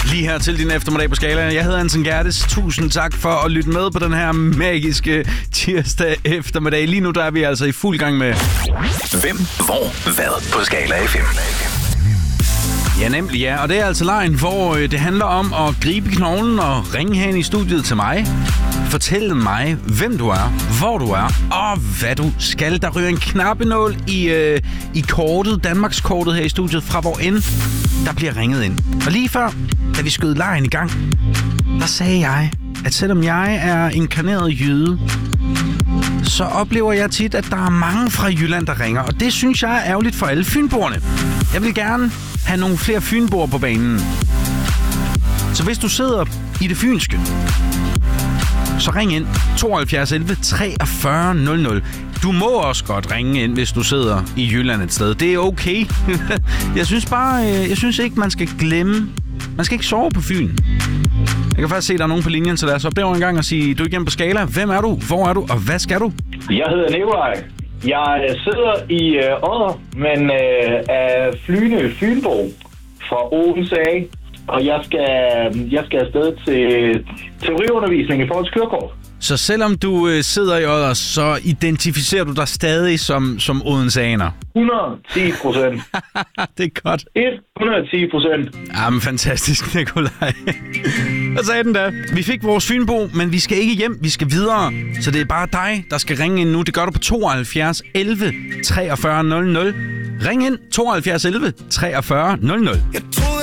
Lige her til din eftermiddag på Skala. Jeg hedder Anton Gerdes. Tusind tak for at lytte med på den her magiske tirsdag eftermiddag. Lige nu der er vi altså i fuld gang med Hvem, hvor, hvad på Skala FM. Ja, nemlig ja. Og det er altså lejen, hvor det handler om at gribe knoglen og ringe hen i studiet til mig. Fortæl mig, hvem du er, hvor du er og hvad du skal. Der ryger en knappenål i kortet, Danmarkskortet her i studiet, fra hvor end der bliver ringet ind. Og lige før, da vi skød lejen i gang, der sagde jeg, at selvom jeg er inkarneret jyde, så oplever jeg tit, at der er mange fra Jylland, der ringer. Og det synes jeg er ærgerligt for alle fynboerne. Jeg vil gerne have nogle flere fynboer på banen. Så hvis du sidder i det fynske, så ring ind 72 11 43 00. Du må også godt ringe ind, hvis du sidder i Jylland et sted. Det er okay. Jeg synes ikke, man skal glemme. Man skal ikke sove på Fyn. Jeg kan faktisk se, at der er nogen på linjen, så lad os opdage en gang og sige, du er igennem på Skala. Hvem er du? Hvor er du? Og hvad skal du? Jeg hedder Nikolaj. Jeg sidder i Odder, men er flyende Fynbo fra Odense af. Og jeg skal afsted til teoriundervisning i forhold til kørekort. Så selvom du sidder i Odder, så identificerer du dig stadig som odenseaner? 110%. Det er godt. 110%. Jamen, fantastisk, Nikolaj. Hvad sagde den da? Vi fik vores Fynbo, men vi skal ikke hjem, vi skal videre. Så det er bare dig, der skal ringe ind nu. Det gør du på 72 11 43 00. Ring ind 72 11 43 00.